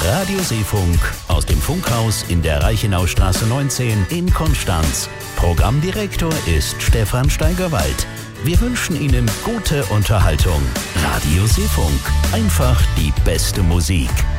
Radioseefunk aus dem Funkhaus in der Reichenaustraße 19 in Konstanz. Programmdirektor ist Stefan Steigerwald. Wir wünschen Ihnen gute Unterhaltung. Radioseefunk. Einfach die beste Musik.